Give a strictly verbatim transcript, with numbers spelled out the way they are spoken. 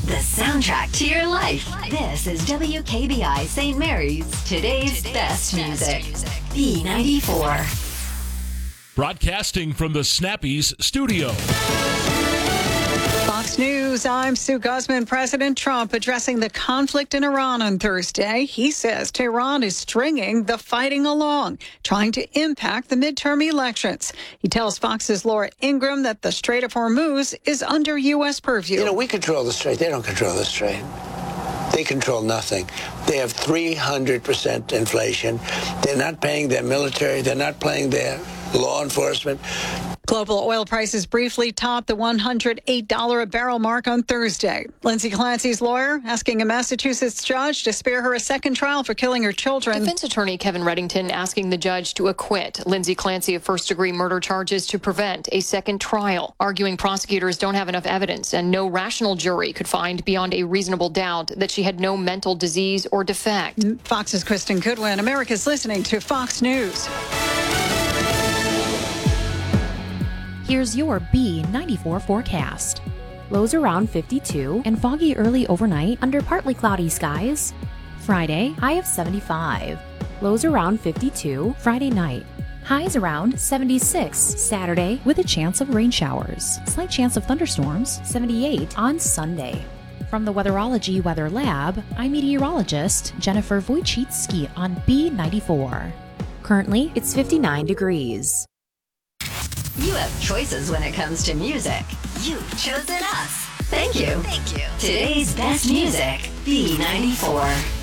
the soundtrack to your life. This is W K B I Saint Mary's Today's, Today's Best, Best Music. music. B ninety-four. Broadcasting from the Snappies studio. Fox News, I'm Sue Guzman. President Trump addressing the conflict in Iran on Thursday. He says Tehran is stringing the fighting along, trying to impact the midterm elections. He tells Fox's Laura Ingraham that the Strait of Hormuz is under U S purview. You know, we control the Strait. They don't control the Strait. They control nothing. They have three hundred percent inflation. They're not paying their military. They're not paying their law enforcement. Global oil prices briefly topped the one hundred eight dollars a barrel mark on Thursday. Lindsay Clancy's lawyer asking a Massachusetts judge to spare her a second trial for killing her children. Defense attorney Kevin Reddington asking the judge to acquit Lindsay Clancy of first-degree murder charges to prevent a second trial, arguing prosecutors don't have enough evidence and no rational jury could find beyond a reasonable doubt that she had no mental disease or defect. Fox's Kristen Goodwin. America's listening to Fox News. Here's your B ninety-four forecast. Lows around fifty-two and foggy early overnight under partly cloudy skies. Friday, high of seventy-five. Lows around fifty-two Friday night. Highs around seventy-six Saturday with a chance of rain showers. Slight chance of thunderstorms, seventy-eight on Sunday. From the Weatherology Weather Lab, I'm meteorologist Jennifer Wojcicki on B ninety-four. Currently, it's fifty-nine degrees. You have choices when it comes to music. You've chosen us. Thank you. Thank you. Today's best music, B ninety-four.